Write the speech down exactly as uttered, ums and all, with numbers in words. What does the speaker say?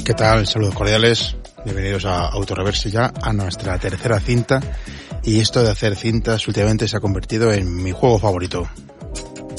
¿Qué tal? Saludos cordiales. Bienvenidos a Autoreverse, ya a nuestra tercera cinta. Y esto de hacer cintas últimamente se ha convertido en mi juego favorito.